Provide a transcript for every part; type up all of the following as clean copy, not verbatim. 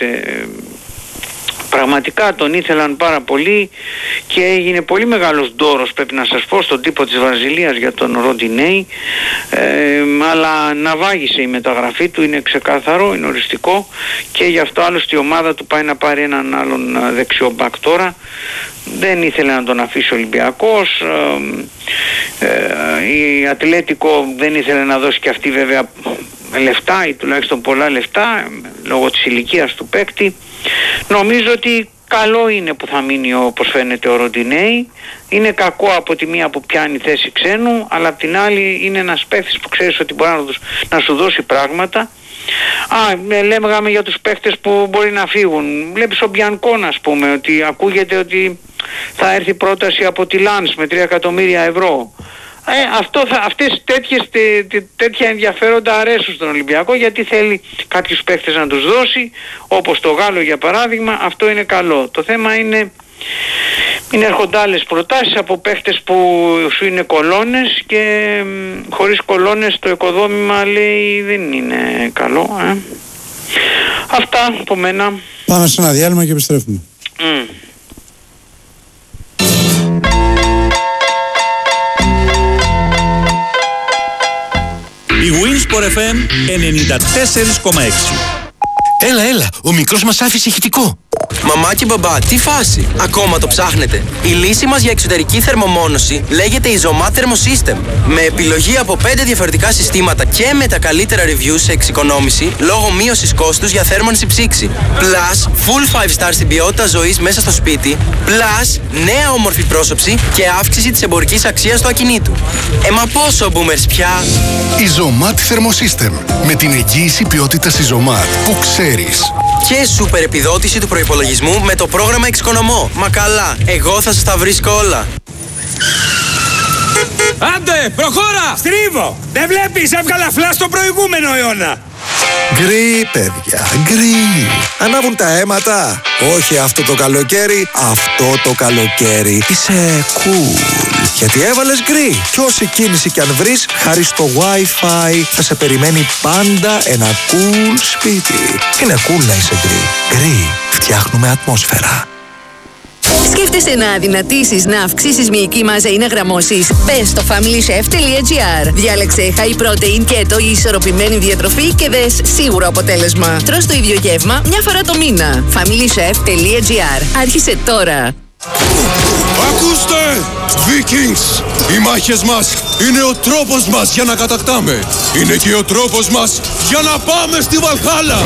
Πραγματικά τον ήθελαν πάρα πολύ και έγινε πολύ μεγάλος ντόρος, πρέπει να σας πω, στον τύπο της Βραζιλίας για τον Ροντινέι, αλλά ναυάγησε η μεταγραφή του, είναι ξεκάθαρο, είναι οριστικό, και γι' αυτό άλλωστε η ομάδα του πάει να πάρει έναν άλλον δεξιό μπακ τώρα. Δεν ήθελε να τον αφήσει ο Ολυμπιακός, η Ατλέτικο δεν ήθελε να δώσει και αυτή βέβαια λεφτά ή τουλάχιστον πολλά λεφτά λόγω της ηλικίας του παίκτη. Νομίζω ότι καλό είναι που θα μείνει όπως φαίνεται ο Ροντινέι. Είναι κακό από τη μία που πιάνει θέση ξένου, αλλά από την άλλη είναι ένας παίκτης που ξέρεις ότι μπορεί να σου δώσει πράγματα. Λέγαμε για τους παίκτες που μπορεί να φύγουν. Βλέπεις ο Μπιανκόν, ας πούμε, ότι ακούγεται ότι θα έρθει πρόταση από τη Λάνς με 3 εκατομμύρια ευρώ. Αυτές τέτοια ενδιαφέροντα αρέσουν στον Ολυμπιακό, γιατί θέλει κάποιους παίχτες να τους δώσει, όπως το Γάλλο για παράδειγμα. Αυτό είναι καλό. Το θέμα είναι έρχονται άλλες προτάσεις από παίχτες που σου είναι κολόνες, και χωρίς κολόνες το οικοδόμημα, λέει, δεν είναι καλό. Αυτά από μένα. Πάμε σε ένα διάλειμμα και επιστρέφουμε. Η Winsport FM 94,6. Έλα, ο μικρός μας άφησε ηχητικό. Μαμά και μπαμπά, τι φάση? Ακόμα το ψάχνετε? Η λύση μας για εξωτερική θερμομόνωση λέγεται Isomat Thermosystem. Με επιλογή από 5 διαφορετικά συστήματα και με τα καλύτερα reviews σε εξοικονόμηση λόγω μείωσης κόστους για θέρμανση ψήξη. Plus, full 5 star στην ποιότητα ζωής μέσα στο σπίτι. Plus, νέα όμορφη πρόσωψη και αύξηση της εμπορικής αξίας του ακινήτου. Μα πόσο boomers πια? Isomat Thermosystem. Με την εγγύηση ποιότητας Isomat που ξέρεις. Και σούπερ επιδότηση του προϋπολογισμού με το πρόγραμμα Εξοικονομώ. Μα καλά, εγώ θα σας τα βρίσκω όλα. Άντε, προχώρα! Στρίβω! Δεν βλέπεις, έβγαλα φλάς στο προηγούμενο αιώνα. Γκρι, παιδιά, γκρι. Ανάβουν τα αίματα. Όχι αυτό το καλοκαίρι, αυτό το καλοκαίρι. Είσαι cool. Γιατί έβαλες γκρι. Κι όση κίνηση κι αν βρεις, χάρη στο Wi-Fi θα σε περιμένει πάντα ένα cool σπίτι. Είναι cool να είσαι γκρι. Γκρι. Φτιάχνουμε ατμόσφαιρα. Σκέφτεσαι να αδυνατήσεις, να αυξήσεις μυϊκή μάζα ή να γραμμώσεις? Μπες στο familychef.gr. Διάλεξε high protein, keto ή ισορροπημένη διατροφή και δες σίγουρο αποτέλεσμα. Τρως το ίδιο γεύμα μια φορά το μήνα. familychef.gr. Άρχισε τώρα. Ακούστε! Vikings! Οι μάχες μας είναι ο τρόπος μας για να κατακτάμε. Είναι και ο τρόπος μας για να πάμε στη Βαλχάλα.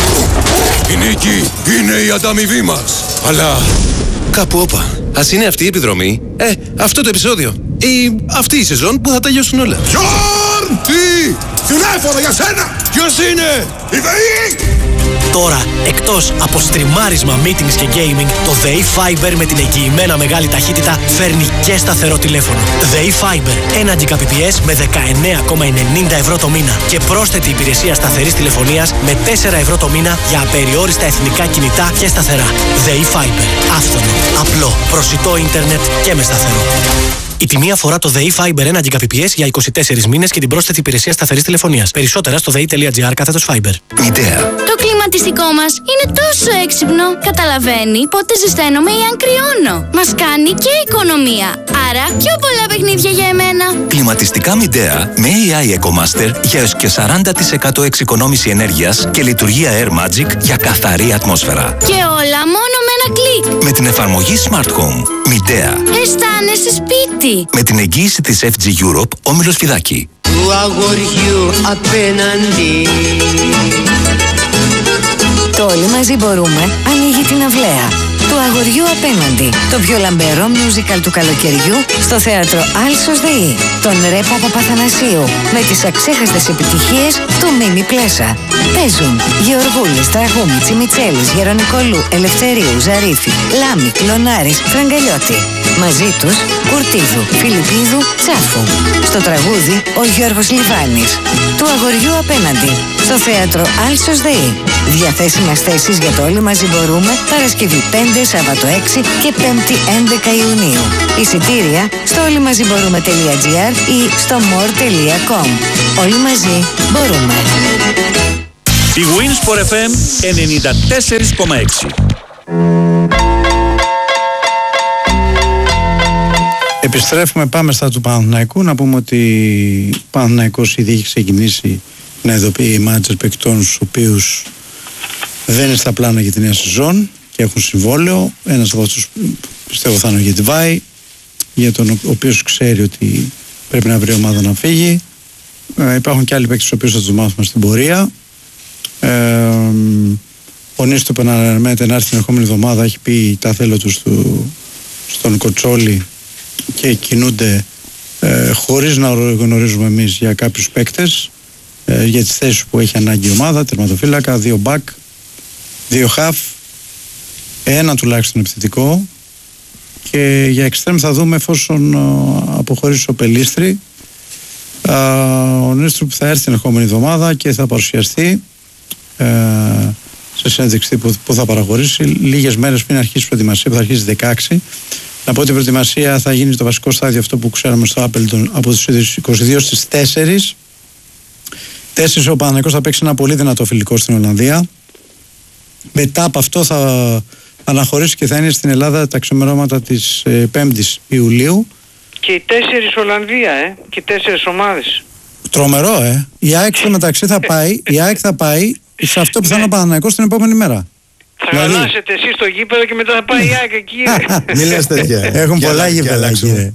Η νίκη είναι η ανταμοιβή μας. Αλλά κάπου όπα. Ας είναι αυτή η επιδρομή, αυτό το επεισόδιο ή αυτή η σεζόν που θα τελειώσουν όλα. Γιόρν! Τι! Τηλέφωνο για σένα! Ποιος είναι? Η ΔΕΗ! Τώρα, εκτός από στριμάρισμα, meetings και gaming, το ΔΕΗ Fiber με την εγγυημένα μεγάλη ταχύτητα φέρνει και σταθερό τηλέφωνο. ΔΕΗ Fiber, 1 Gbps με 19,90 ευρώ το μήνα και πρόσθετη υπηρεσία σταθερής τηλεφωνίας με 4 ευρώ το μήνα για απεριόριστα εθνικά κινητά και σταθερά. ΔΕΗ Fiber, άφθονο, απλό, προσιτό ίντερνετ και με σταθερό. Η τιμή αφορά το ΔΕΗ Fiber 1 Gbps για 24 μήνες και την πρόσθετη υπηρεσία σταθερής τηλεφωνίας. Περισσότερα στο dei.gr/Fiber. Ιδέα. Το κλιματιστικό μας είναι τόσο έξυπνο. Καταλαβαίνει πότε ζεσταίνομαι ή αν κρυώνω. Μας κάνει και οικονομία. Άρα πιο πολλά παιχνίδια για εμένα. Κλιματιστικά Midea με AI EcoMaster για έως και 40% εξοικονόμηση ενέργειας και λειτουργία Air Magic για καθαρή ατμόσφαιρα. Και όλα μόνο με ένα κλικ. Με την εφαρμογή Smart Home. Midea. Αισθάνεσαι σπίτι. Με την εγγύηση της FG Europe, Όμιλος Φιδάκη. Του αγοριού απέναντι. Το Όλοι Μαζί Μπορούμε ανοίγει την αυλαία του αγοριού απέναντι. Το πιο λαμπερό musical του καλοκαιριού στο θέατρο Άλσος ΔΕΗ. Τον Ρε Παπαθανασίου με τις αξέχαστες επιτυχίες του Μίμη Πλέσα. Παίζουν Γεωργούλης, Τραγούμη, Τσιμιτσέλης, Γερονικολού, Ελευθερίου, Ζαρίφη, Λάμη, Κλωνάρης, Φραγκαλιώτη. Μαζί τους Κουρτίδου, Φιλιππίδου, Τσάφου. Στο τραγούδι ο Γιώργος Λιβάνης. Του αγοριού απέναντι στο θέατρο Άλσος ΔΕΗ. Διαθέσιμες θέσεις για το Όλοι Μαζί Μπορούμε Παρασκευή 5, Σάββατο 6 και 5η 11 Ιουνίου. Εισιτήρια στο olymazibορούμε.gr ή στο more.com. Όλοι μαζί μπορούμε. Η Winsport FM 94,6. Επιστρέφουμε, πάμε στα του Παναθηναϊκού. Να πούμε ότι ο Παναθηναϊκός ήδη έχει ξεκινήσει να ειδοποιεί μάνατζερ παικτών στους οποίους δεν είναι στα πλάνα για τη νέα σεζόν και έχουν συμβόλαιο. Ένας από αυτούς πιστεύω θα είναι ο Γετβάη, για τον οποίος ξέρει ότι πρέπει να βρει ομάδα να φύγει. Υπάρχουν και άλλοι παίκτες στους οποίους θα τους μάθουμε στην πορεία. Ο Νίστο που αναμένεται να έρθει την ερχόμενη εβδομάδα έχει πει τα θέλω του στον Κοτσόλη και κινούνται χωρίς να γνωρίζουμε εμείς για κάποιους παίκτες, για τις θέσεις που έχει ανάγκη η ομάδα, τερματοφύλακα, 2 μπακ, 2 χαφ, ένα τουλάχιστον επιθετικό, και για εξτρέμ θα δούμε εφόσον αποχωρήσει ο Πελίστρη, ο Νίστρο που θα έρθει την ερχόμενη εβδομάδα και θα παρουσιαστεί σε συνέντευξη που θα παραχωρήσει λίγες μέρες πριν αρχίσει η προετοιμασία, που θα αρχίσει 16. Να πω ότι η προετοιμασία θα γίνει το βασικό στάδιο, αυτό που ξέραμε στο Appleton, από τις 22 στις 4. 4 ο Παναθηναϊκός θα παίξει ένα πολύ δυνατό φιλικό στην Ολλανδία. Μετά από αυτό θα αναχωρήσει και θα είναι στην Ελλάδα τα ξημερώματα της 5ης Ιουλίου. Και οι 4 Ολλανδία, και οι 4 ομάδες. Τρομερό, Η ΑΕΚ στο μεταξύ θα πάει σε αυτό που θα είναι ο Παναθηναϊκός την επόμενη μέρα. Θα γαλάσετε εσείς στο γήπεδο και μετά θα πάει η ΑΕΚ εκεί. Μη λες τέτοια. Έχουν πολλά γήπεδα, κύριε.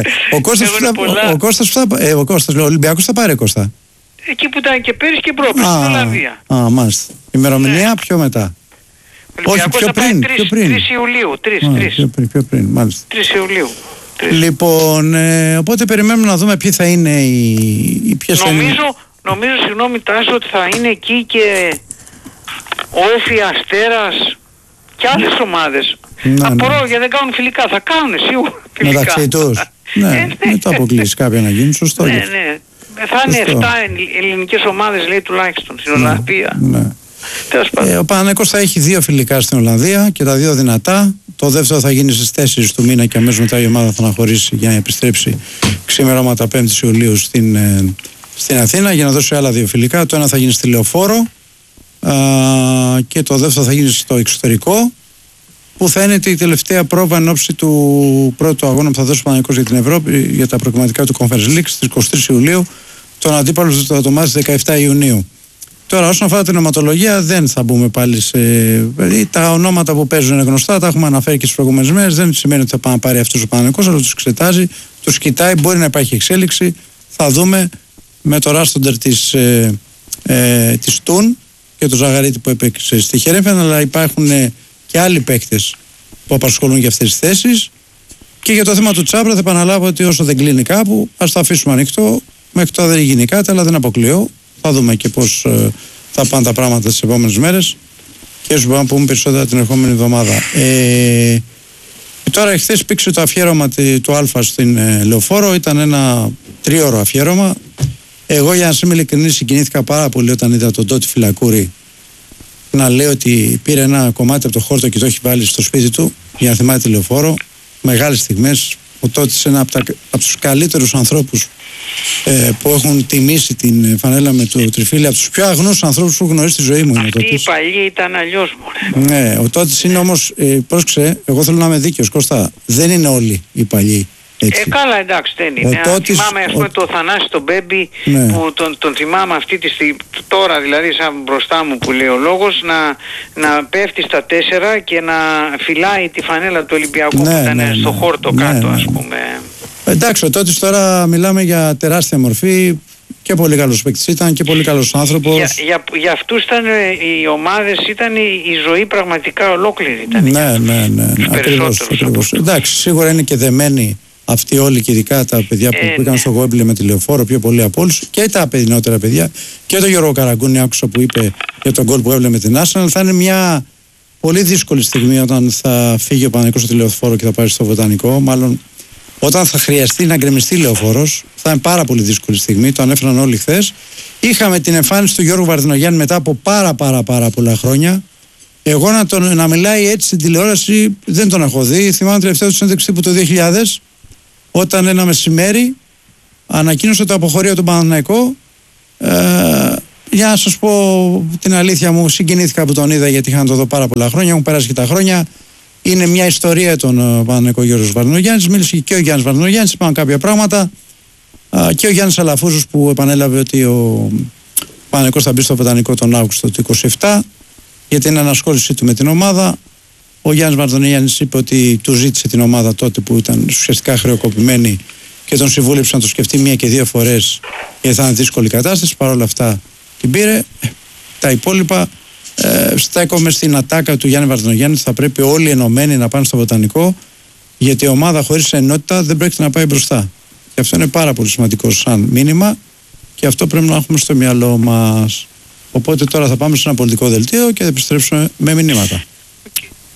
Ο Κώστας, ο Ολυμπιακός θα πάρει, Κώστα. Εκεί που ήταν και πέρυσι και πρόπερσι, στην Ολλανδία. Μάλιστα. Ημερομηνία πιο μετά. Όχι, πιο πριν. 3 Ιουλίου. Πιο πριν, μάλιστα. 3 Ιουλίου. Λοιπόν, οπότε περιμένουμε να δούμε ποιοι θα είναι ποιες θα είναι. Νομίζω, συγγνώμη Τάσο, ότι θα είναι εκεί και Όφη, Αστέρας και άλλες ομάδες. Απορώ γιατί δεν κάνουν φιλικά. Θα κάνουν σίγουρα φιλικά. Μεταξύ τους. Ναι, μετά αποκλείσει κάποια να γίνουν. Σωστό. Ναι. Θα είναι 7 ελληνικές ομάδες, λέει, τουλάχιστον στην Ολλανδία. Ναι. Ο Παναθηναϊκός θα έχει 2 φιλικά στην Ολλανδία και τα 2 δυνατά. Το δεύτερο θα γίνει στις 4 του μήνα και αμέσως μετά η ομάδα θα αναχωρήσει για να επιστρέψει ξημερώματα 5ης Ιουλίου στην Αθήνα για να δώσει άλλα 2 φιλικά. Το ένα θα γίνει στη Λεωφόρο και το δεύτερο θα γίνει στο εξωτερικό, που θα είναι η τελευταία πρόβα εν ώψη του πρώτου αγώνα που θα δώσει ο Παναθηναϊκός για την Ευρώπη, για τα προκριματικά του Conference League στις 23 Ιουλίου. Τον αντίπαλο θα το μάθει 17 Ιουνίου. Τώρα, όσον αφορά την ονοματολογία, δεν θα μπούμε πάλι σε. Τα ονόματα που παίζουν είναι γνωστά, τα έχουμε αναφέρει και στις προηγούμενες μέρες. Δεν σημαίνει ότι θα πάει να πάρει αυτός ο Παναθηναϊκός, αλλά τους εξετάζει, τους κοιτάει, μπορεί να υπάρχει εξέλιξη. Θα δούμε με το Ράστοντερ της Τουν και το Ζαγαρίτη που έπαιξε στη Χέρεμφεν, αλλά υπάρχουν και άλλοι παίκτες που απασχολούν για αυτές τις θέσεις. Και για το θέμα του Τσάπρα, θα επαναλάβω ότι όσο δεν κλείνει κάπου, ας το αφήσουμε ανοιχτό. Μέχρι τώρα δεν γίνει κάτι, αλλά δεν αποκλείω. Θα δούμε και πώς θα πάνε τα πράγματα τις επόμενες μέρες και ίσως μπορούμε να πούμε περισσότερα την ερχόμενη εβδομάδα. Τώρα χθες πήξε το αφιέρωμα του Α στην Λεωφόρο, ήταν ένα 3ωρο αφιέρωμα. Εγώ, για να είμαι ειλικρινής, συγκινήθηκα πάρα πολύ όταν είδα τον Τότι Φυλακούρη να λέει ότι πήρε ένα κομμάτι από το χόρτο και το έχει βάλει στο σπίτι του για να θυμάται τη Λεωφόρο. Μεγάλες στιγμές. Ο Τότης είναι από τους καλύτερους ανθρώπους που έχουν τιμήσει την φανέλα με το τριφύλι, από τους πιο αγνούς ανθρώπους που έχω γνωρίσει στη ζωή μου. Αυτοί οι παλιοί ήταν αλλιώς, μωρέ. Ναι, ο Τότης είναι όμως, πρόσεξε, εγώ θέλω να είμαι δίκαιος, Κώστα, δεν είναι όλοι οι παλιοί. Καλά, εντάξει, δεν είναι. Θυμάμαι, ας πούμε, το Θανάση τον Μπέμπι, ναι, που τον θυμάμαι αυτή τη στιγμή, τώρα δηλαδή, σαν μπροστά μου που λέει ο λόγος, να πέφτει στα 4 και να φυλάει τη φανέλα του Ολυμπιακού, ναι, που ήταν στο χόρτο κάτω, ας πούμε. Εντάξει, ο Τότης τώρα μιλάμε για τεράστια μορφή. Και πολύ καλός παίκτης ήταν και πολύ καλός άνθρωπος. Για αυτούς ήταν οι ομάδες, ήταν η ζωή πραγματικά ολόκληρη. Ήταν ναι. Ακριβώς. Εντάξει, σίγουρα είναι και δεμένοι αυτοί όλοι, και ειδικά τα παιδιά που πήγαν στο Γόμπλε με τη Λεωφόρο, πιο πολύ από όλους, και τα παιδινότερα παιδιά. Και το Γιώργο Καραγκούνη, άκουσα που είπε για τον γκολ που έβλεπε με την Arsenal. Θα είναι μια πολύ δύσκολη στιγμή όταν θα φύγει ο Παναθηναϊκός από τη Λεωφόρο και θα πάει στο Βοτανικό. Μάλλον όταν θα χρειαστεί να γκρεμιστεί Λεωφόρος, θα είναι πάρα πολύ δύσκολη στιγμή. Το ανέφεραν όλοι χθες. Είχαμε την εμφάνιση του Γιώργου Βαρδινογιάννη μετά από πάρα πολλά χρόνια. Εγώ να μιλάει έτσι στην τηλεόραση δεν τον έχω δει. Θυμάμαι τελευταία του συνέντευξη τύπου το 2000, όταν ένα μεσημέρι ανακοίνωσε το αποχωρείο του Παναθηναϊκού Για να σας πω την αλήθεια μου, συγκινήθηκα που τον είδα, γιατί είχα να το δω πάρα πολλά χρόνια. Έχουν περάσει και τα χρόνια. Είναι μια ιστορία τον Παναθηναϊκό Γιώργος Βαρδινογιάννης. Μίλησε και ο Γιάννης Βαρδινογιάννης, είπαν κάποια πράγματα. Και ο Γιάννης Αλαφούζος που επανέλαβε ότι ο Παναθηναϊκός θα μπει στο Βοτανικό τον Αύγουστο του 27, γιατί είναι ανασχόλησή του με την ομάδα. Ο Γιάννης Βαρδινογιάννης είπε ότι του ζήτησε την ομάδα τότε που ήταν ουσιαστικά χρεοκοπημένη και τον συμβούλεψε να το σκεφτεί 1 και 2 φορές, γιατί θα είναι δύσκολη κατάσταση. Παρ' όλα αυτά την πήρε. Τα υπόλοιπα στέκομαι στην ατάκα του Γιάννη Βαρδινογιάννη. Θα πρέπει όλοι ενωμένοι να πάνε στο Βοτανικό, γιατί η ομάδα χωρίς ενότητα δεν πρόκειται να πάει μπροστά. Και αυτό είναι πάρα πολύ σημαντικό σαν μήνυμα και αυτό πρέπει να έχουμε στο μυαλό μας. Οπότε τώρα θα πάμε σε ένα πολιτικό δελτίο και θα επιστρέψουμε με μηνύματα.